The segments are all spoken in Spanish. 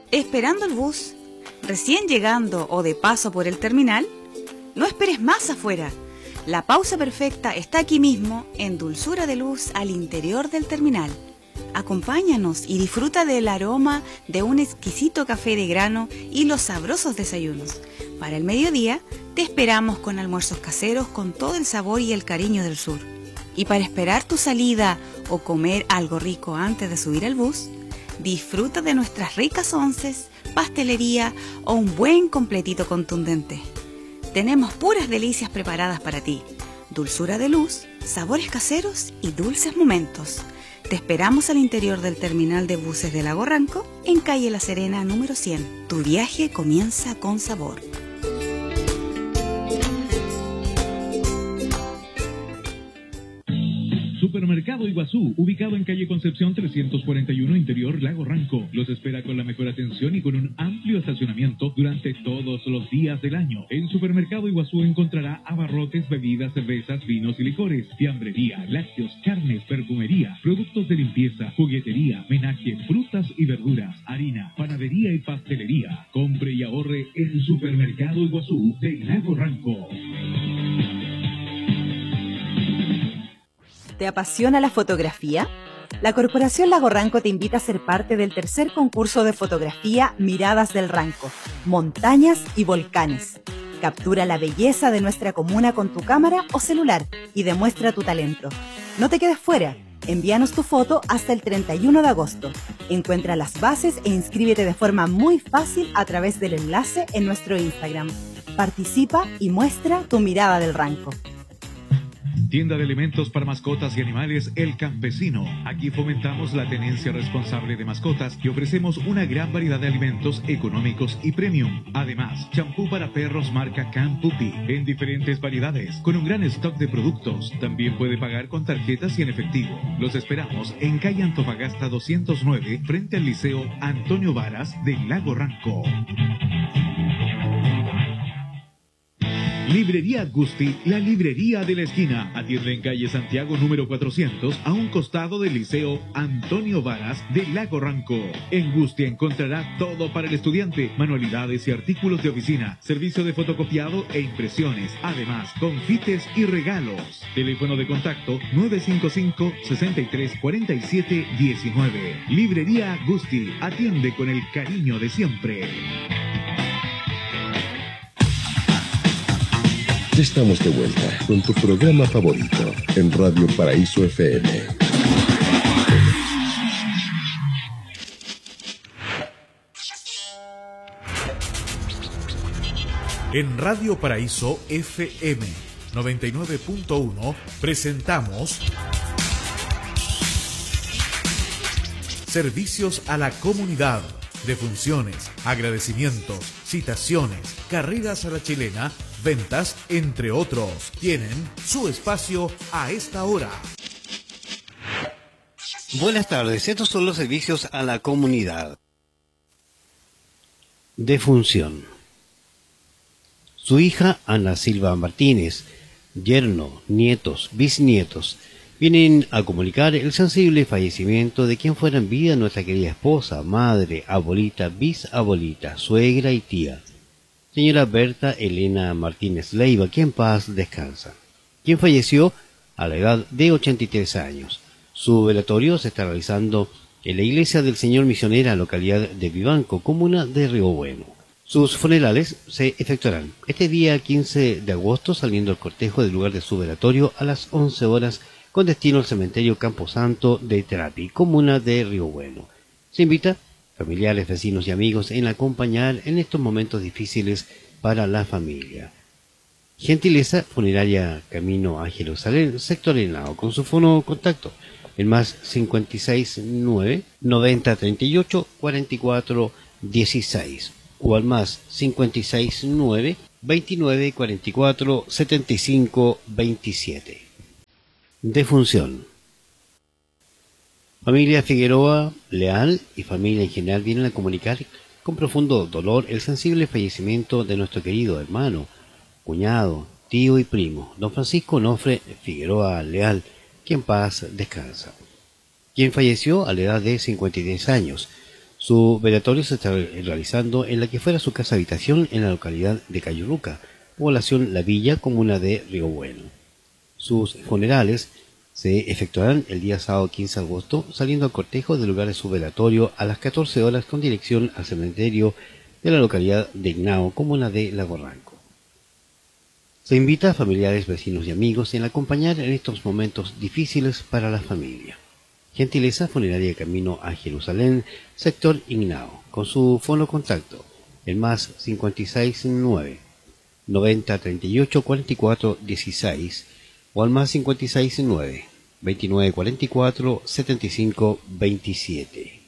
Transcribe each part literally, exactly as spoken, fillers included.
¿Esperando el bus? ¿Recién llegando o de paso por el terminal? No esperes más afuera. La pausa perfecta está aquí mismo, en Dulzura de Luz, al interior del terminal. Acompáñanos y disfruta del aroma de un exquisito café de grano y los sabrosos desayunos. Para el mediodía, te esperamos con almuerzos caseros con todo el sabor y el cariño del sur. Y para esperar tu salida o comer algo rico antes de subir al bus, disfruta de nuestras ricas onces, pastelería o un buen completito contundente. Tenemos puras delicias preparadas para ti. Dulzura de Luz, sabores caseros y dulces momentos. Te esperamos al interior del terminal de buses de Lago Ranco, en calle La Serena número cien. Tu viaje comienza con sabor. Supermercado Iguazú, ubicado en calle Concepción trescientos cuarenta y uno, interior Lago Ranco. Los espera con la mejor atención y con un amplio estacionamiento durante todos los días del año. En Supermercado Iguazú encontrará abarrotes, bebidas, cervezas, vinos y licores, fiambrería, lácteos, carnes, perfumería, productos de limpieza, juguetería, menaje, frutas y verduras, harina, panadería y pastelería. Compre y ahorre en Supermercado Iguazú de Lago Ranco. ¿Te apasiona la fotografía? La Corporación Lago Ranco te invita a ser parte del tercer concurso de fotografía Miradas del Ranco, Montañas y Volcanes. Captura la belleza de nuestra comuna con tu cámara o celular y demuestra tu talento. No te quedes fuera, envíanos tu foto hasta el treinta y uno de agosto. Encuentra las bases e inscríbete de forma muy fácil a través del enlace en nuestro Instagram. Participa y muestra tu mirada del Ranco. Tienda de alimentos para mascotas y animales El Campesino. Aquí fomentamos la tenencia responsable de mascotas y ofrecemos una gran variedad de alimentos económicos y premium. Además, champú para perros marca Can Puppy en diferentes variedades, con un gran stock de productos. También puede pagar con tarjetas y en efectivo. Los esperamos en calle Antofagasta doscientos nueve, frente al Liceo Antonio Varas de Lago Ranco. Librería Gusti, la librería de la esquina. Atiende en calle Santiago número cuatrocientos, a un costado del Liceo Antonio Varas de Lago Ranco. En Gusti encontrará todo para el estudiante, manualidades y artículos de oficina, servicio de fotocopiado e impresiones, además confites y regalos. Teléfono de contacto nueve cinco cinco, seis tres cuatro siete uno nueve. Librería Gusti, atiende con el cariño de siempre. Estamos de vuelta con tu programa favorito en Radio Paraíso F M. En Radio Paraíso F M noventa y nueve punto uno presentamos Servicios a la Comunidad. Defunciones, agradecimientos, citaciones, carreras a la chilena, ventas, entre otros. Tienen su espacio a esta hora. Buenas tardes, estos son los servicios a la comunidad. Defunción. Su hija Ana Silva Martínez, yerno, nietos, bisnietos, vienen a comunicar el sensible fallecimiento de quien fuera en vida nuestra querida esposa, madre, abuelita, bisabuelita, suegra y tía, señora Berta Elena Martínez Leiva, quien en paz descansa, quien falleció a la edad de ochenta y tres años. Su velatorio se está realizando en la iglesia del Señor Misionera, localidad de Vivanco, comuna de Río Bueno. Sus funerales se efectuarán este día quince de agosto, saliendo el cortejo del lugar de su velatorio a las once horas, con destino al cementerio Camposanto de Terapi, comuna de Río Bueno. Se invita familiares, vecinos y amigos en acompañar en estos momentos difíciles para la familia. Gentileza Funeraria Camino a Jerusalén, sector Henao, con su fono contacto, el más cincuenta y seis nueve, noventa treinta y ocho, cuarenta y cuatro dieciséis, o al más cincuenta y seis nueve, veintinueve cuarenta y cuatro, setenta y cinco veintisiete. Defunción. Familia Figueroa Leal y familia en general vienen a comunicar con profundo dolor el sensible fallecimiento de nuestro querido hermano, cuñado, tío y primo, don Francisco Onofre Figueroa Leal, quien en paz descansa, quien falleció a la edad de cincuenta y tres años. Su velatorio se está realizando en la que fuera su casa habitación en la localidad de Cayuruca, población La Villa, comuna de Río Bueno. Sus funerales se efectuarán el día sábado quince de agosto, saliendo al cortejo del lugar de su velatorio a las catorce horas con dirección al cementerio de la localidad de Ignao, comuna de Lago Ranco. Se invita a familiares, vecinos y amigos en acompañar en estos momentos difíciles para la familia. Gentileza Funeraria Camino a Jerusalén, sector Ignao, con su fono contacto, el más cincuenta y seis nueve, noventa treinta y ocho cuarenta y cuatro dieciséis o al más cincuenta y seis nueve, veintinueve cuarenta y cuatro setenta y cinco veintisiete.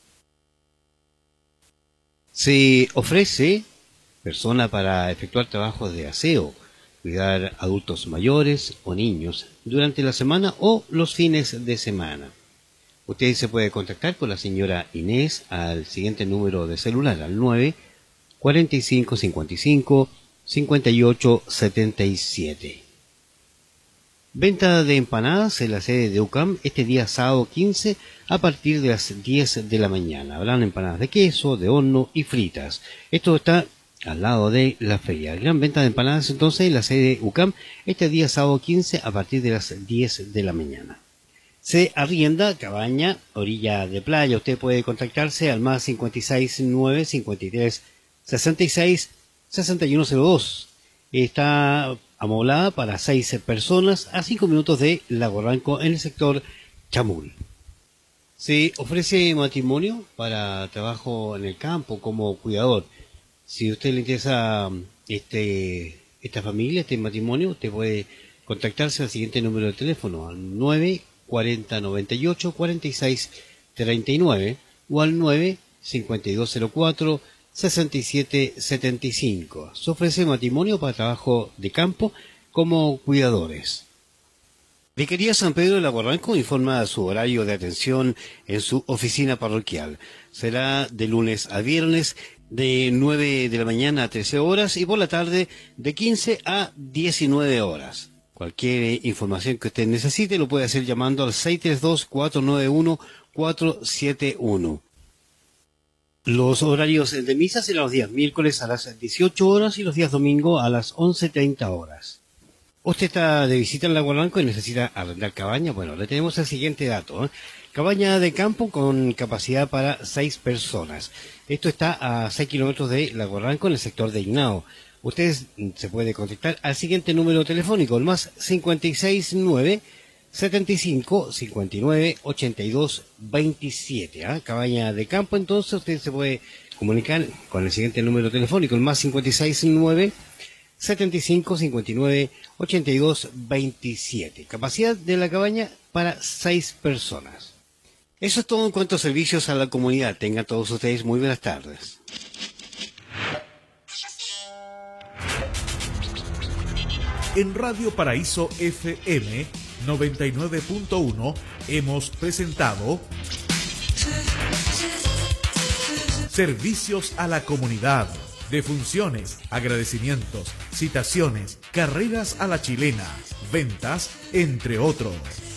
Se ofrece persona para efectuar trabajos de aseo, cuidar adultos mayores o niños durante la semana o los fines de semana. Usted se puede contactar con la señora Inés al siguiente número de celular, al nueve cuarenta y cinco cincuenta y cinco cincuenta y ocho setenta y siete. Venta de empanadas en la sede de U C A M este día sábado quince a partir de las diez de la mañana. Habrán empanadas de queso, de horno y fritas. Esto está al lado de la feria. Gran venta de empanadas entonces en la sede de U C A M este día sábado quince a partir de las diez de la mañana. Se arrienda cabaña, orilla de playa. Usted puede contactarse al más cincuenta y seis nueve, cincuenta y tres, sesenta y seis, sesenta y uno cero dos. Está amoblada para seis personas a cinco minutos de Lago Ranco en el sector Chamul. Se ofrece matrimonio para trabajo en el campo como cuidador. Si a usted le interesa este, esta familia, este matrimonio, usted puede contactarse al siguiente número de teléfono, al nueve cuarenta noventa y ocho cuarenta y seis treinta y nueve o al nueve cincuenta y dos cero cuatro sesenta y siete setenta y cinco. Se ofrece matrimonio para trabajo de campo como cuidadores. Vicaría San Pedro de Lago Ranco informa su horario de atención en su oficina parroquial. Será de lunes a viernes de nueve de la mañana a trece horas y por la tarde de quince a diecinueve horas. Cualquier información que usted necesite lo puede hacer llamando al seis tres dos, cuatro nueve uno, cuatro siete uno. Los horarios de misa serán los días miércoles a las dieciocho horas y los días domingo a las once treinta horas. ¿Usted está de visita en Lago Ranco y necesita arrendar cabaña? Bueno, le tenemos el siguiente dato, ¿eh? Cabaña de campo con capacidad para seis personas. Esto está a seis kilómetros de Lago Ranco en el sector de Ignao. Usted se puede contactar al siguiente número telefónico, el más cincuenta y seis nueve, setenta y cinco, cincuenta y nueve, ochenta y dos veintisiete. ¿eh? Cabaña de campo, entonces usted se puede comunicar con el siguiente número telefónico, el más cincuenta y seis nueve, setenta y cinco, cincuenta y nueve, ochenta y dos veintisiete. Capacidad de la cabaña para seis personas. Eso es todo en cuanto a servicios a la comunidad. Tengan todos ustedes muy buenas tardes. En Radio Paraíso F M noventa y nueve punto uno hemos presentado Servicios a la Comunidad, defunciones, agradecimientos, citaciones, carreras a la chilena, ventas, entre otros.